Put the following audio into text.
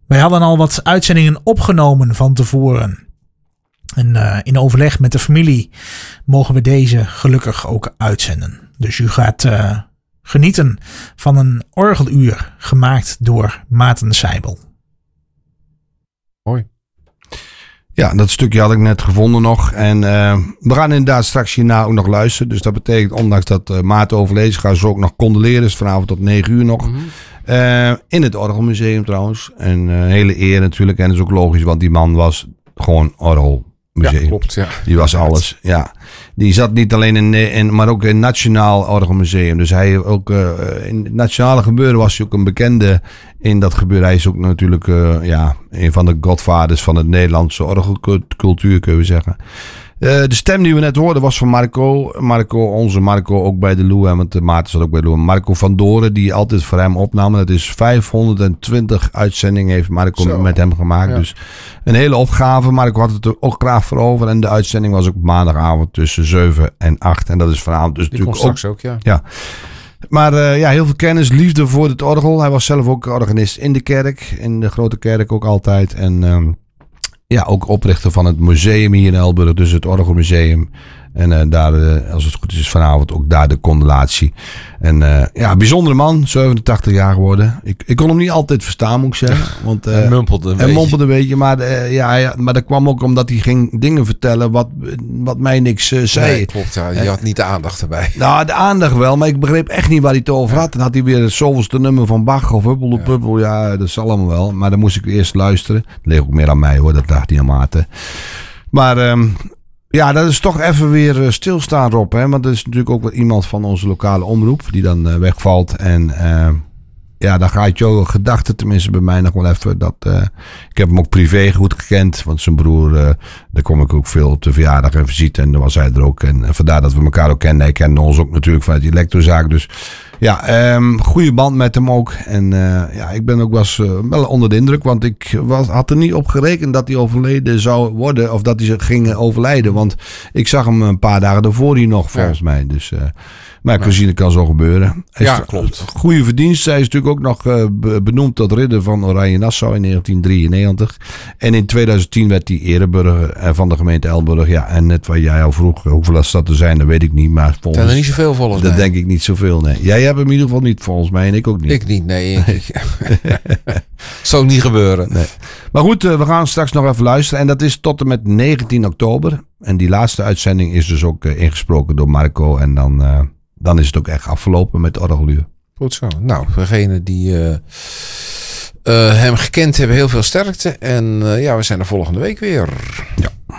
Wij hadden al wat uitzendingen opgenomen van tevoren. En in overleg met de familie mogen we deze gelukkig ook uitzenden. Dus u gaat genieten van een orgeluur gemaakt door Maarten Seibel. Mooi. Ja, dat stukje had ik net gevonden nog. En we gaan inderdaad straks hierna ook nog luisteren. Dus dat betekent, ondanks dat Maarten overleden is, gaan ze ook nog condoleren. Dus vanavond tot 9 uur nog. Mm-hmm. In het Orgelmuseum trouwens. Een hele eer natuurlijk. En dat is ook logisch, want die man was gewoon orgelmuseum. Ja, klopt. Ja. Die was alles. Ja. Die zat niet alleen maar ook in het Nationaal Orgelmuseum. Dus hij ook in het nationale gebeuren was hij ook een bekende in dat gebeuren. Hij is ook natuurlijk een van de godvaders van het Nederlandse orgelcultuur, kunnen we zeggen. De stem die we net hoorden was van Marco. Onze Marco ook bij de Lou. Want Maarten zat ook bij de Lou. Marco van Doren, die altijd voor hem opnam. Dat is 520 uitzendingen heeft Marco met hem gemaakt. Ja. Dus een hele opgave. Marco had het er ook graag voor over. En de uitzending was ook maandagavond tussen 7 en 8. En dat is vanavond dus die natuurlijk komt straks ook, ja. Maar heel veel kennis, liefde voor het orgel. Hij was zelf ook organist in de kerk. In de grote kerk ook altijd. En ook oprichter van het museum hier in Elburg. Dus het Orgelmuseum. En daar, als het goed is, vanavond ook daar de condolatie. En bijzondere man. 87 jaar geworden. Ik kon hem niet altijd verstaan, moet ik zeggen. Want, hij mompelde een beetje. Maar dat kwam ook omdat hij ging dingen vertellen wat mij niks zei. Nee, klopt. Ja. Je had niet de aandacht erbij. Nou, de aandacht wel. Maar ik begreep echt niet waar hij het over had. Dan had hij weer het zoveelste nummer van Bach of Huppel. Puppel. Ja, dat is allemaal wel. Maar dan moest ik eerst luisteren. Dat ligt ook meer aan mij hoor. Dat dacht niet aan Maarten. Maar... dat is toch even weer stilstaan, Rob. Hè? Want dat is natuurlijk ook wel iemand van onze lokale omroep die dan wegvalt. En dan gaat jouw gedachte, tenminste bij mij nog wel even. Ik heb hem ook privé goed gekend. Want zijn broer, daar kom ik ook veel op de verjaardag en visite. En dan was hij er ook. En vandaar dat we elkaar ook kenden. Hij kende ons ook natuurlijk vanuit die elektrozaak. Dus goede band met hem ook. En ik ben ook wel onder de indruk. Want ik had er niet op gerekend dat hij overleden zou worden. Of dat hij ging overlijden. Want ik zag hem een paar dagen daarvoor hier nog, volgens mij. Dus... Maar ik kan zien, het kan zo gebeuren. Klopt. Goede verdienst. Hij is natuurlijk ook nog benoemd tot ridder van Oranje Nassau in 1993. En in 2010 werd hij ereburger van de gemeente Elburg. Ja, en net wat jij al vroeg, hoeveel dat er zijn, dat weet ik niet. Maar volgens zijn er niet zoveel volgens mij. Dat denk ik niet zoveel, nee. Jij hebt hem in ieder geval niet volgens mij en ik ook niet. Ik niet, nee. Zou niet gebeuren. Nee. Maar goed, we gaan straks nog even luisteren. En dat is tot en met 19 oktober. En die laatste uitzending is dus ook ingesproken door Marco. En dan is het ook echt afgelopen met orgeluur. Goed zo. Nou, degene die hem gekend hebben, heel veel sterkte. En we zijn er volgende week weer. Ja.